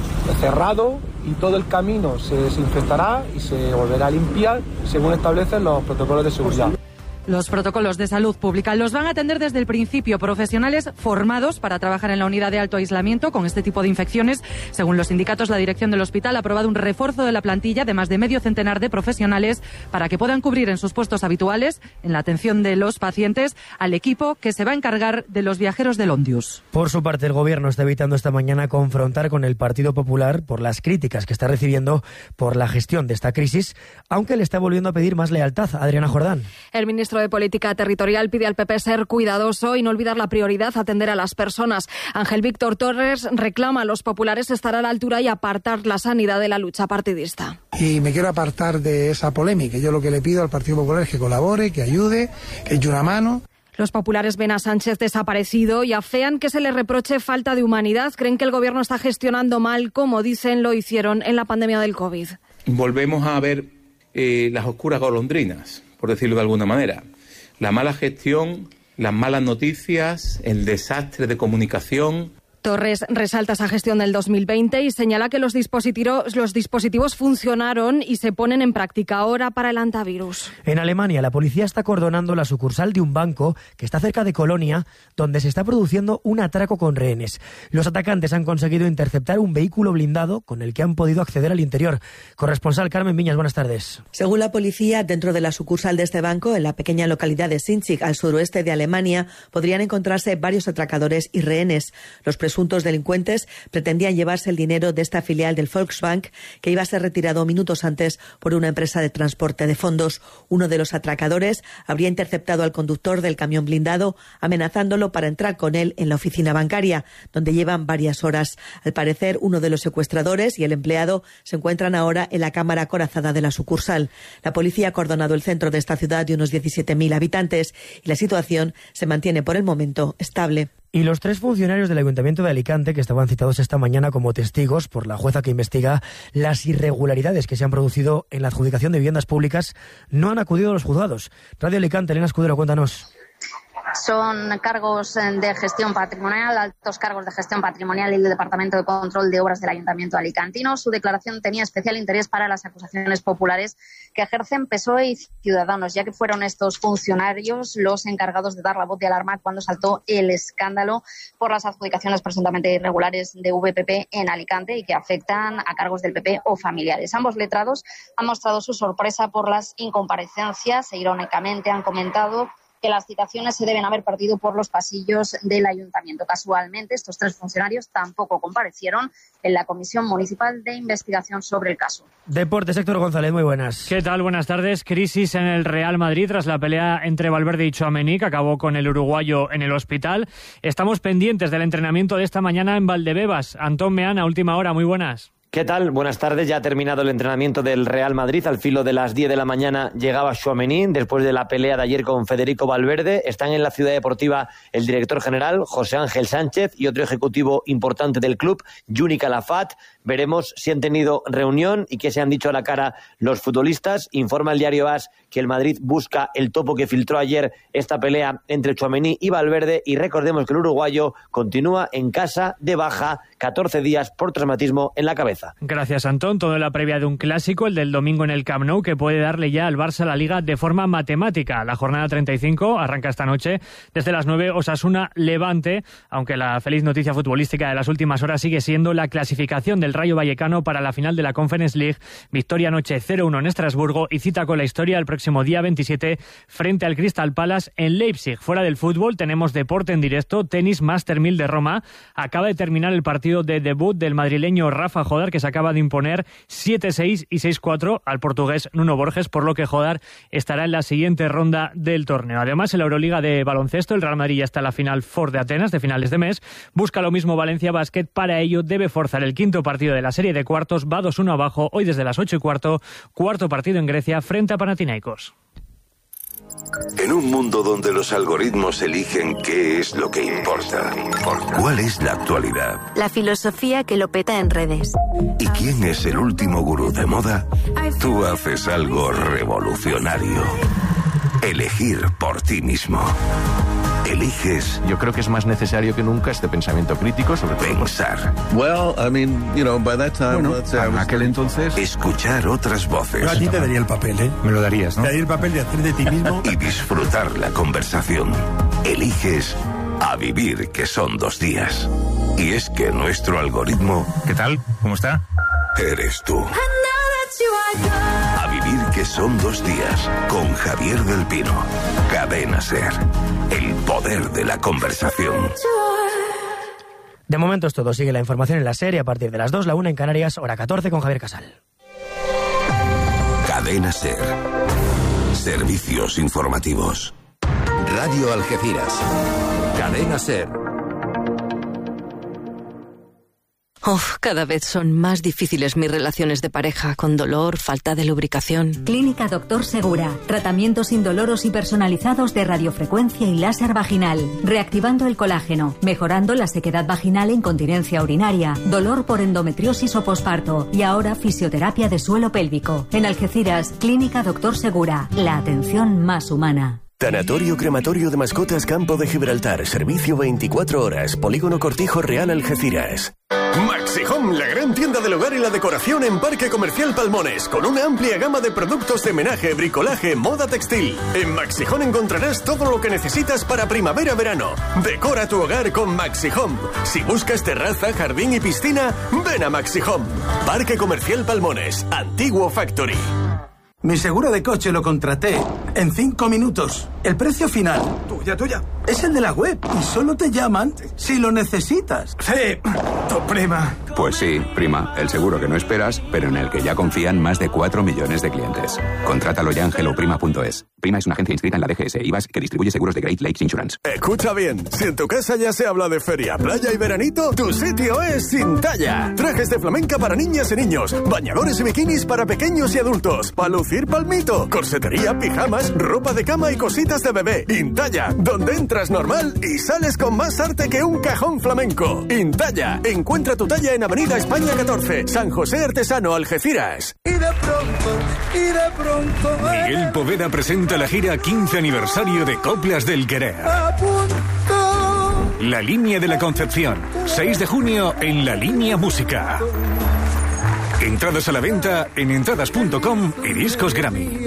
cerrado y todo el camino se desinfectará y se volverá a limpiar según establecen los protocolos de seguridad. Los protocolos de salud pública los van a atender desde el principio profesionales formados para trabajar en la unidad de alto aislamiento con este tipo de infecciones. Según los sindicatos, la dirección del hospital ha aprobado un refuerzo de la plantilla de más de medio centenar de profesionales para que puedan cubrir en sus puestos habituales, en la atención de los pacientes, al equipo que se va a encargar de los viajeros del Ondius. Por su parte, el Gobierno está evitando esta mañana confrontar con el Partido Popular por las críticas que está recibiendo por la gestión de esta crisis, aunque le está volviendo a pedir más lealtad. Adriana Jordán. El ministro de Política Territorial pide al P P ser cuidadoso y no olvidar la prioridad, atender a las personas. Ángel Víctor Torres reclama a los populares estar a la altura y apartar la sanidad de la lucha partidista. Y me quiero apartar de esa polémica. Yo lo que le pido al Partido Popular es que colabore, que ayude, que eche una mano. Los populares ven a Sánchez desaparecido y afean que se le reproche falta de humanidad. Creen que el Gobierno está gestionando mal, como dicen lo hicieron en la pandemia del COVID. Volvemos a ver eh, las oscuras golondrinas, por decirlo de alguna manera. La mala gestión, las malas noticias, el desastre de comunicación. Torres resalta esa gestión del dos mil veinte y señala que los dispositivos, los dispositivos funcionaron y se ponen en práctica ahora para el hantavirus. En Alemania, la policía está acordonando la sucursal de un banco que está cerca de Colonia, donde se está produciendo un atraco con rehenes. Los atacantes han conseguido interceptar un vehículo blindado con el que han podido acceder al interior. Corresponsal Carmen Viñas, buenas tardes. Según la policía, dentro de la sucursal de este banco, en la pequeña localidad de Sinchig, al suroeste de Alemania, podrían encontrarse varios atracadores y rehenes. Los presuntos delincuentes pretendían llevarse el dinero de esta filial del Volksbank, que iba a ser retirado minutos antes por una empresa de transporte de fondos. Uno de los atracadores habría interceptado al conductor del camión blindado, amenazándolo para entrar con él en la oficina bancaria, donde llevan varias horas. Al parecer, uno de los secuestradores y el empleado se encuentran ahora en la cámara acorazada de la sucursal. La policía ha acordonado el centro de esta ciudad de unos diecisiete mil habitantes y la situación se mantiene por el momento estable. Y los tres funcionarios del Ayuntamiento de Alicante, que estaban citados esta mañana como testigos por la jueza que investiga las irregularidades que se han producido en la adjudicación de viviendas públicas, no han acudido a los juzgados. Radio Alicante, Elena Escudero, cuéntanos. Son cargos de gestión patrimonial, altos cargos de gestión patrimonial y el Departamento de Control de Obras del Ayuntamiento alicantino. Su declaración tenía especial interés para las acusaciones populares que ejercen P S O E y Ciudadanos, ya que fueron estos funcionarios los encargados de dar la voz de alarma cuando saltó el escándalo por las adjudicaciones presuntamente irregulares de V P P en Alicante y que afectan a cargos del P P o familiares. Ambos letrados han mostrado su sorpresa por las incomparecencias e irónicamente han comentado que las citaciones se deben haber partido por los pasillos del ayuntamiento. Casualmente, estos tres funcionarios tampoco comparecieron en la Comisión Municipal de Investigación sobre el caso. Deportes, Héctor González, muy buenas. ¿Qué tal? Buenas tardes. Crisis en el Real Madrid tras la pelea entre Valverde y Tchouaméni, que acabó con el uruguayo en el hospital. Estamos pendientes del entrenamiento de esta mañana en Valdebebas. Antón Meana, última hora, muy buenas. ¿Qué tal? Buenas tardes. Ya ha terminado el entrenamiento del Real Madrid. Al filo de las diez de la mañana llegaba Tchouaméni después de la pelea de ayer con Federico Valverde. Están en la ciudad deportiva el director general, José Ángel Sánchez, y otro ejecutivo importante del club, Juni Calafat. Veremos si han tenido reunión y qué se han dicho a la cara los futbolistas. Informa el diario AS que el Madrid busca el topo que filtró ayer esta pelea entre Tchouaméni y Valverde. Y recordemos que el uruguayo continúa en casa de baja, catorce días por traumatismo en la cabeza. Baeza. Gracias, Antón. Todo en la previa de un clásico, el del domingo en el Camp Nou, que puede darle ya al Barça la Liga de forma matemática. La jornada treinta y cinco arranca esta noche desde las nueve, Osasuna Levante, aunque la feliz noticia futbolística de las últimas horas sigue siendo la clasificación del Rayo Vallecano para la final de la Conference League. Victoria anoche cero uno en Estrasburgo y cita con la historia el próximo día veintisiete frente al Crystal Palace en Leipzig. Fuera del fútbol tenemos deporte en directo, tenis Master mil de Roma. Acaba de terminar el partido de debut del madrileño Rafa Jodar, que se acaba de imponer siete seis y seis cuatro al portugués Nuno Borges, por lo que Jodar estará en la siguiente ronda del torneo. Además, en la Euroliga de baloncesto, el Real Madrid ya está en la final Ford de Atenas de finales de mes. Busca lo mismo Valencia Basket. Para ello debe forzar el quinto partido de la serie de cuartos. Va dos uno abajo hoy desde las ocho y cuarto. Cuarto partido en Grecia frente a Panathinaikos. En un mundo donde los algoritmos eligen qué es lo que importa, ¿cuál es la actualidad? La filosofía que lo peta en redes. ¿Y quién es el último gurú de moda? Tú haces algo revolucionario. Elegir por ti mismo. Eliges. Yo creo que es más necesario que nunca este pensamiento crítico sobre pensar. Well, I mean, you know, by that time, bueno, let's say I was... aquel entonces, escuchar otras voces. Yo a ti te daría el papel, ¿eh? Me lo darías, ¿no? Te daría el papel de hacer de ti mismo. Y disfrutar la conversación. Eliges a vivir, que son dos días. Y es que nuestro algoritmo... ¿Qué tal? ¿Cómo está? Eres tú. A vivir, que son dos días, con Javier del Pino. Cadena SER. El poder de la conversación. De momento es todo. Sigue la información en la serie a partir de las dos, la una en Canarias, hora catorce con Javier Casal. Cadena SER. Servicios informativos. Radio Algeciras. Cadena SER. Uf, cada vez son más difíciles mis relaciones de pareja, con dolor, falta de lubricación. Clínica Doctor Segura. Tratamientos indoloros y personalizados de radiofrecuencia y láser vaginal. Reactivando el colágeno, mejorando la sequedad vaginal e incontinencia urinaria, dolor por endometriosis o posparto y ahora fisioterapia de suelo pélvico. En Algeciras, Clínica Doctor Segura. La atención más humana. Tanatorio Crematorio de Mascotas Campo de Gibraltar. Servicio veinticuatro horas. Polígono Cortijo Real Algeciras. Maxi Home, la gran tienda del hogar y la decoración en Parque Comercial Palmones, con una amplia gama de productos de menaje, bricolaje, moda textil. En Maxi Home encontrarás todo lo que necesitas para primavera-verano. Decora tu hogar con Maxi Home. Si buscas terraza, jardín y piscina, ven a Maxi Home. Parque Comercial Palmones, Antiguo Factory. Mi seguro de coche lo contraté en cinco minutos. El precio final, tuya, tuya, es el de la web y solo te llaman si lo necesitas. Sí, tu prima. Pues sí, prima, el seguro que no esperas, pero en el que ya confían más de cuatro millones de clientes. Contrátalo ya en hello prima punto es. Prima es una agencia inscrita en la D G S I V A S que distribuye seguros de Great Lakes Insurance. Escucha bien, si en tu casa ya se habla de feria, playa y veranito, tu sitio es Intalla. Trajes de flamenca para niñas y niños, bañadores y bikinis para pequeños y adultos, para lucir palmito, corsetería, pijamas, ropa de cama y cositas de bebé. Intalla, donde entras normal y sales con más arte que un cajón flamenco. Intalla, encuentra tu talla en Avenida España catorce, San José Artesano, Algeciras. Y de pronto, y de pronto... Miguel Poveda presenta la gira quince aniversario de Coplas del Querer. La Línea de la Concepción, seis de junio en La Línea Música. Entradas a la venta en entradas punto com y Discos Grammy.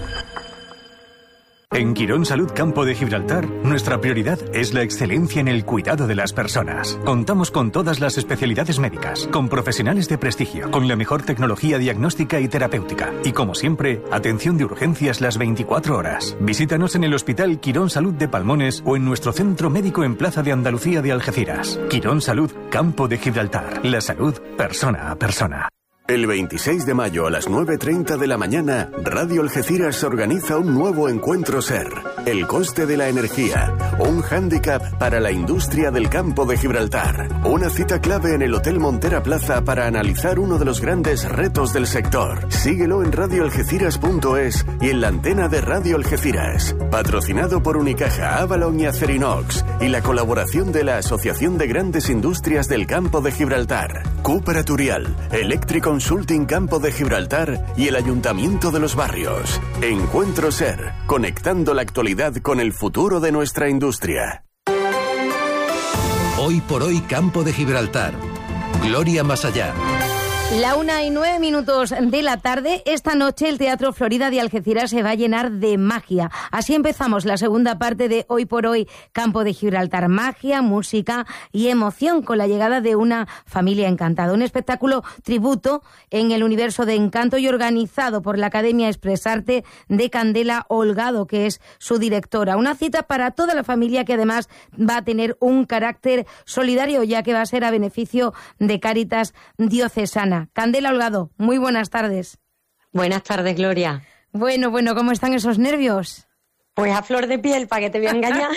En Quirón Salud Campo de Gibraltar, nuestra prioridad es la excelencia en el cuidado de las personas. Contamos con todas las especialidades médicas, con profesionales de prestigio, con la mejor tecnología diagnóstica y terapéutica. Y como siempre, atención de urgencias las veinticuatro horas. Visítanos en el Hospital Quirón Salud de Palmones o en nuestro centro médico en Plaza de Andalucía de Algeciras. Quirón Salud Campo de Gibraltar. La salud persona a persona. El veintiséis de mayo a las nueve treinta de la mañana, Radio Algeciras organiza un nuevo encuentro SER. El coste de la energía, un hándicap para la industria del campo de Gibraltar. Una cita clave en el Hotel Montera Plaza para analizar uno de los grandes retos del sector. Síguelo en radio algeciras punto es y en la antena de Radio Algeciras. Patrocinado por Unicaja, Avalon y Acerinox y la colaboración de la Asociación de Grandes Industrias del Campo de Gibraltar. Cooper Aturial, Eléctrico Consulting Campo de Gibraltar y el Ayuntamiento de los Barrios. Encuentro SER, conectando la actualidad con el futuro de nuestra industria. Hoy por hoy Campo de Gibraltar. Gloria más allá. La una y nueve minutos de la tarde. Esta noche el Teatro Florida de Algeciras se va a llenar de magia. Así empezamos la segunda parte de Hoy por Hoy Campo de Gibraltar. Magia, música y emoción con la llegada de una familia encantada. Un espectáculo tributo en el universo de Encanto y organizado por la Academia Expresarte de Candela Holgado, que es su directora. Una cita para toda la familia que además va a tener un carácter solidario, ya que va a ser a beneficio de Cáritas Diocesana. Candela Holgado, muy buenas tardes. Buenas tardes, Gloria. Bueno, bueno, ¿cómo están esos nervios? Pues a flor de piel, para que te voy a engañar.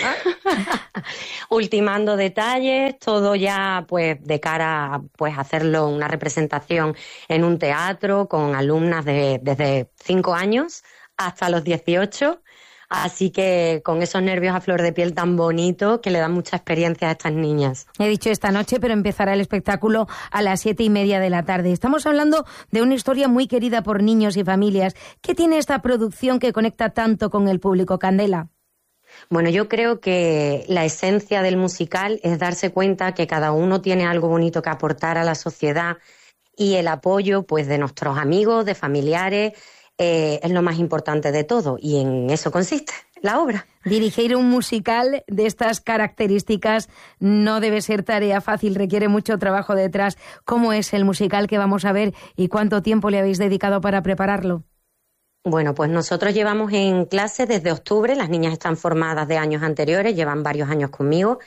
Ultimando detalles, todo ya pues de cara a pues, hacerlo una representación en un teatro con alumnas de, desde cinco años hasta los dieciocho. Así que con esos nervios a flor de piel tan bonitos que le dan mucha experiencia a estas niñas. He dicho esta noche, pero empezará el espectáculo a las siete y media de la tarde. Estamos hablando de una historia muy querida por niños y familias. ¿Qué tiene esta producción que conecta tanto con el público, Candela? Bueno, yo creo que la esencia del musical es darse cuenta que cada uno tiene algo bonito que aportar a la sociedad y el apoyo pues de nuestros amigos, de familiares. Eh, es lo más importante de todo y en eso consiste la obra. Dirigir un musical de estas características no debe ser tarea fácil, requiere mucho trabajo detrás. ¿Cómo es el musical que vamos a ver y cuánto tiempo le habéis dedicado para prepararlo? Bueno, pues nosotros llevamos en clase desde octubre, las niñas están formadas de años anteriores, llevan varios años conmigo,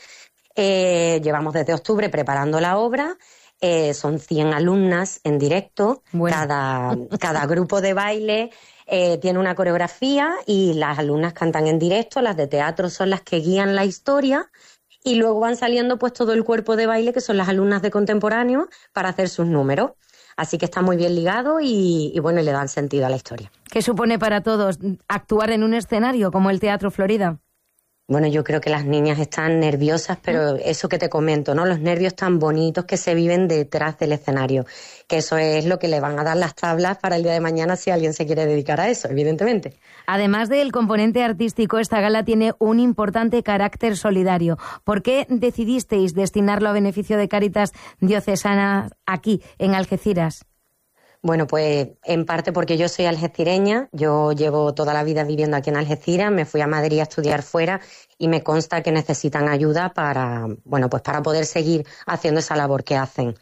eh, llevamos desde octubre preparando la obra. Eh, son cien alumnas en directo, bueno. cada, cada grupo de baile eh, tiene una coreografía y las alumnas cantan en directo, las de teatro son las que guían la historia y luego van saliendo pues todo el cuerpo de baile que son las alumnas de contemporáneo para hacer sus números. Así que está muy bien ligado y, y bueno, y le dan sentido a la historia. ¿Qué supone para todos actuar en un escenario como el Teatro Florida? Bueno, yo creo que las niñas están nerviosas, pero eso que te comento, ¿no? Los nervios tan bonitos que se viven detrás del escenario, que eso es lo que le van a dar las tablas para el día de mañana si alguien se quiere dedicar a eso, evidentemente. Además del componente artístico, esta gala tiene un importante carácter solidario. ¿Por qué decidisteis destinarlo a beneficio de Cáritas Diocesana aquí, en Algeciras? Bueno, pues en parte porque yo soy algecireña, yo llevo toda la vida viviendo aquí en Algeciras, me fui a Madrid a estudiar fuera y me consta que necesitan ayuda para, bueno, pues para poder seguir haciendo esa labor que hacen.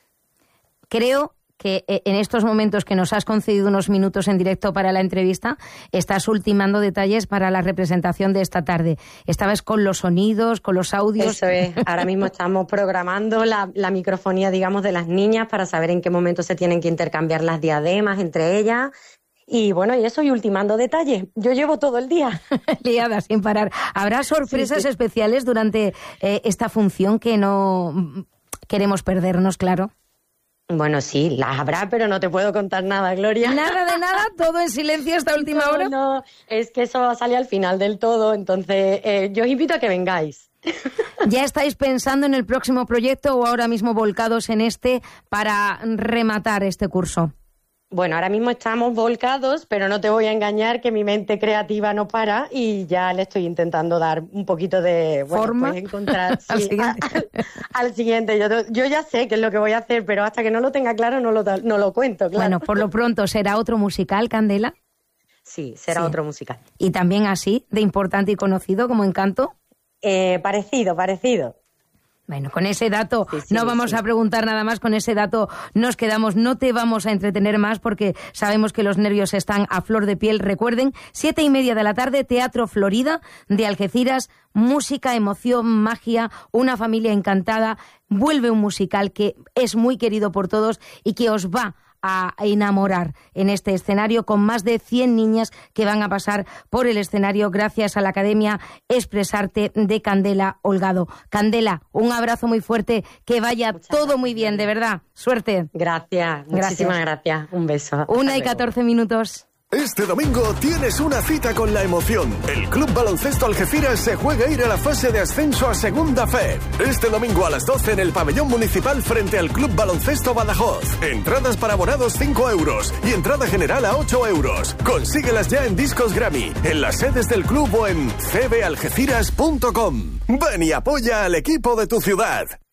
Creo que en estos momentos que nos has concedido unos minutos en directo para la entrevista, estás ultimando detalles para la representación de esta tarde. Estabas con los sonidos, con los audios. Eso es. Ahora mismo estamos programando la, la microfonía, digamos, de las niñas para saber en qué momento se tienen que intercambiar las diademas entre ellas. Y bueno, y eso, y ultimando detalles. Yo llevo todo el día. Liada sin parar. ¿Habrá sorpresas sí, sí. especiales durante eh, esta función que no queremos perdernos, claro? Bueno, sí, las habrá, pero no te puedo contar nada, Gloria. Nada de nada, todo en silencio hasta última no, hora. No, es que eso va a salir al final del todo, entonces eh, yo os invito a que vengáis. ¿Ya estáis pensando en el próximo proyecto o ahora mismo volcados en este para rematar este curso? Bueno, ahora mismo estamos volcados, pero no te voy a engañar que mi mente creativa no para y ya le estoy intentando dar un poquito de bueno, forma pues encontrar al sí, siguiente. Al, al siguiente. Yo, yo ya sé qué es lo que voy a hacer, pero hasta que no lo tenga claro no lo, no lo cuento. Claro. Bueno, por lo pronto, ¿será otro musical, Candela? Sí, será sí. otro musical. ¿Y también así, de importante y conocido como Encanto? Eh, parecido, parecido. Bueno, con ese dato sí, sí, no vamos sí. a preguntar nada más, con ese dato nos quedamos, no te vamos a entretener más porque sabemos que los nervios están a flor de piel. Recuerden, siete y media de la tarde, Teatro Florida de Algeciras, música, emoción, magia, una familia encantada, vuelve un musical que es muy querido por todos y que os va a enamorar en este escenario con más de cien niñas que van a pasar por el escenario gracias a la Academia Expresarte de Candela Holgado. Candela, un abrazo muy fuerte, que vaya Muchas todo gracias. Muy bien, de verdad. Suerte. Gracias, muchísimas gracias. Un beso. Una y catorce minutos. Este domingo tienes una cita con la emoción. El Club Baloncesto Algeciras se juega a ir a la fase de ascenso a Segunda F E D. Este domingo a las doce en el pabellón municipal frente al Club Baloncesto Badajoz. Entradas para abonados cinco euros y entrada general a ocho euros. Consíguelas ya en Discos Grammy, en las sedes del club o en c b algeciras punto com. Ven y apoya al equipo de tu ciudad.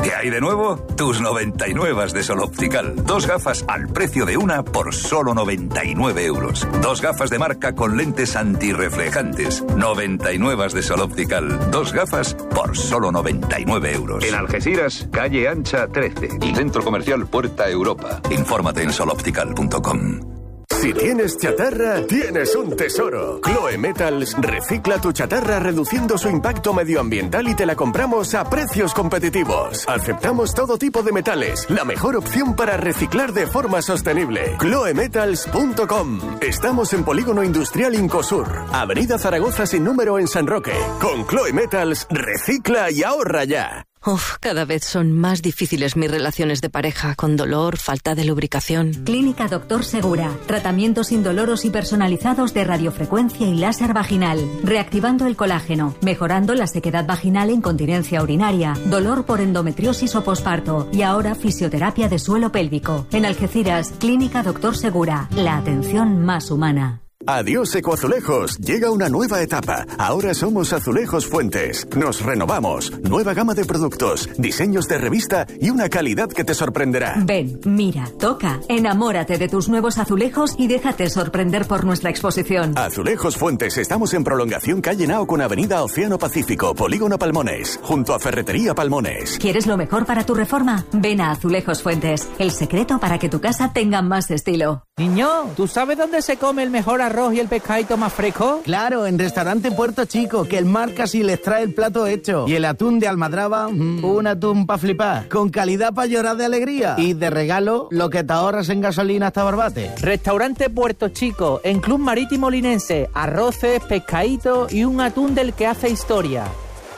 ¿Qué hay de nuevo? Tus noventa y nueve de Sol Optical. Dos gafas al precio de una por solo noventa y nueve euros. Dos gafas de marca con lentes antirreflejantes. noventa y nueve de Sol Optical. Dos gafas por solo noventa y nueve euros. En Algeciras, calle Ancha trece. Y Centro Comercial Puerta Europa. Infórmate en sol optical punto com. Si tienes chatarra, tienes un tesoro. Chloe Metals recicla tu chatarra reduciendo su impacto medioambiental y te la compramos a precios competitivos. Aceptamos todo tipo de metales, la mejor opción para reciclar de forma sostenible. chloe metals punto com. Estamos en Polígono Industrial Incosur, Avenida Zaragoza sin número en San Roque. Con Chloe Metals, recicla y ahorra ya. Uf, cada vez son más difíciles mis relaciones de pareja, con dolor, falta de lubricación. Clínica Doctor Segura. Tratamientos indoloros y personalizados de radiofrecuencia y láser vaginal. Reactivando el colágeno, mejorando la sequedad vaginal e incontinencia urinaria, dolor por endometriosis o posparto y ahora fisioterapia de suelo pélvico. En Algeciras, Clínica Doctor Segura. La atención más humana. Adiós Ecoazulejos, llega una nueva etapa. Ahora somos Azulejos Fuentes. Nos renovamos, nueva gama de productos, diseños de revista y una calidad que te sorprenderá. Ven, mira, toca, enamórate de tus nuevos azulejos y déjate sorprender por nuestra exposición. Azulejos Fuentes, estamos en prolongación calle Nao con avenida Océano Pacífico, Polígono Palmones, junto a Ferretería Palmones. ¿Quieres lo mejor para tu reforma? Ven a Azulejos Fuentes, el secreto para que tu casa tenga más estilo. Niño, ¿tú sabes dónde se come el mejor arroz y el pescadito más fresco? Claro, en Restaurante Puerto Chico, que el mar casi les trae el plato hecho. Y el atún de Almadraba, mmm, un atún pa' flipar. Con calidad pa' llorar de alegría. Y de regalo, lo que te ahorras en gasolina hasta Barbate. Restaurante Puerto Chico, en Club Marítimo Linense. Arroces, pescadito y un atún del que hace historia.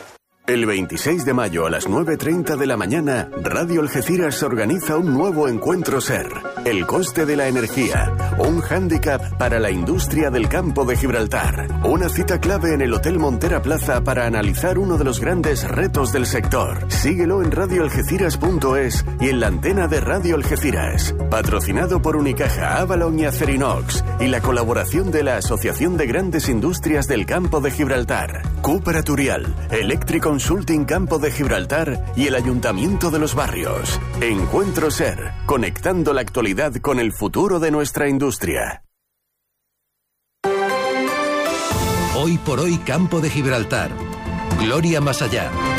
El veintiséis de mayo a las nueve treinta de la mañana, Radio Algeciras organiza un nuevo encuentro SER. El coste de la energía, un hándicap para la industria del campo de Gibraltar. Una cita clave en el Hotel Montera Plaza para analizar uno de los grandes retos del sector. Síguelo en radio algeciras punto es y en la antena de Radio Algeciras. Patrocinado por Unicaja, Avalon y Acerinox y la colaboración de la Asociación de Grandes Industrias del Campo de Gibraltar. Cupra Turial, Electric Consulting Campo de Gibraltar y el Ayuntamiento de los Barrios. Encuentro SER, conectando la actualidad con el futuro de nuestra industria. Hoy por hoy Campo de Gibraltar. Gloria más allá.